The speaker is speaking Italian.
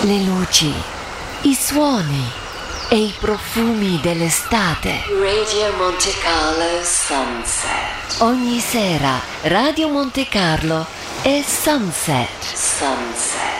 le luci, i suoni e i profumi dell'estate. Radio Monte Carlo Sunset. Ogni sera Radio Monte Carlo e Sunset. Sunset.